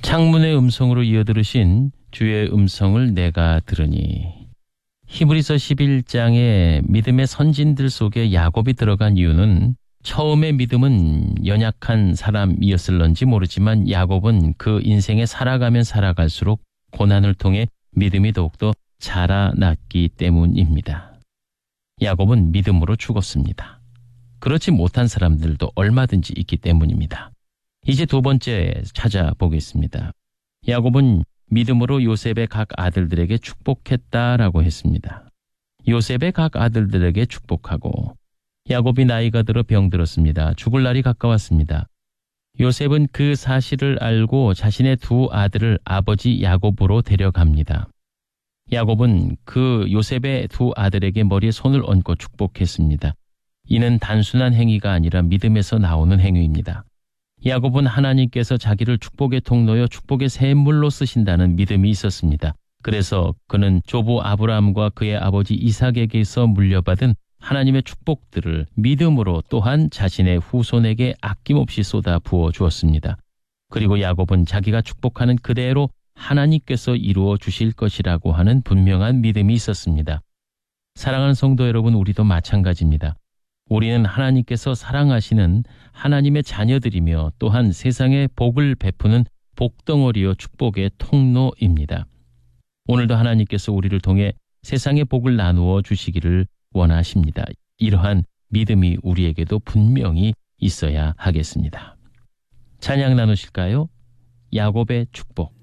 창문의 음성으로 이어들으신 주의 음성을 내가 들으니. 히브리서 11장에 믿음의 선진들 속에 야곱이 들어간 이유는 처음에 믿음은 연약한 사람이었을런지 모르지만 야곱은 그 인생에 살아가면 살아갈수록 고난을 통해 믿음이 더욱더 자라났기 때문입니다. 야곱은 믿음으로 죽었습니다. 그렇지 못한 사람들도 얼마든지 있기 때문입니다. 이제 두 번째 찾아보겠습니다. 야곱은 믿음으로 요셉의 각 아들들에게 축복했다라고 했습니다. 요셉의 각 아들들에게 축복하고 야곱이 나이가 들어 병들었습니다. 죽을 날이 가까웠습니다. 요셉은 그 사실을 알고 자신의 두 아들을 아버지 야곱으로 데려갑니다. 야곱은 그 요셉의 두 아들에게 머리에 손을 얹고 축복했습니다. 이는 단순한 행위가 아니라 믿음에서 나오는 행위입니다. 야곱은 하나님께서 자기를 축복의 통로요 축복의 샘물로 쓰신다는 믿음이 있었습니다. 그래서 그는 조부 아브라함과 그의 아버지 이삭에게서 물려받은 하나님의 축복들을 믿음으로 또한 자신의 후손에게 아낌없이 쏟아 부어 주었습니다. 그리고 야곱은 자기가 축복하는 그대로 하나님께서 이루어 주실 것이라고 하는 분명한 믿음이 있었습니다. 사랑하는 성도 여러분, 우리도 마찬가지입니다. 우리는 하나님께서 사랑하시는 하나님의 자녀들이며 또한 세상에 복을 베푸는 복덩어리요 축복의 통로입니다. 오늘도 하나님께서 우리를 통해 세상의 복을 나누어 주시기를 원하십니다. 이러한 믿음이 우리에게도 분명히 있어야 하겠습니다. 찬양 나누실까요? 야곱의 축복.